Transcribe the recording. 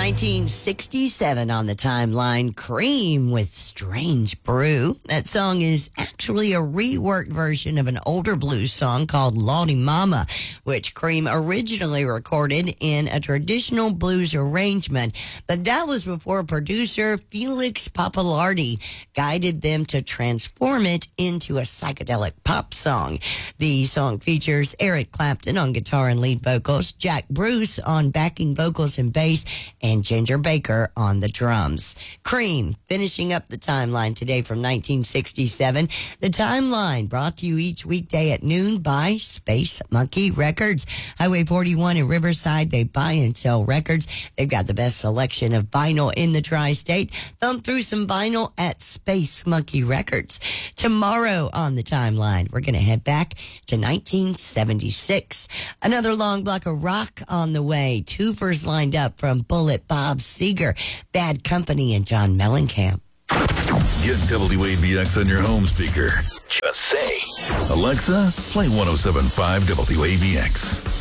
1967 on the timeline, Cream with Strange Brew. That song is actually a reworked version of an older blues song called Lawdy Mama, which Cream originally recorded in a traditional blues arrangement. But that was before producer Felix Pappalardi guided them to transform it into a psychedelic pop song. The song features Eric Clapton on guitar and lead vocals, Jack Bruce on backing vocals and bass, and Ginger Baker on the drums. Cream, finishing up the timeline today from 1967. The timeline brought to you each weekday at noon by Space Monkey Records. Highway 41 in Riverside, they buy and sell records. They've got the best selection of vinyl in the tri-state. Thumb through some vinyl at Space Monkey Records. Tomorrow on the timeline, we're going to head back to 1976. Another long block of rock on the way. Twofers lined up from Bullet, Bob Seger, Bad Company, and John Mellencamp. Get WABX on your home speaker. Just say, Alexa, play 107.5 WABX.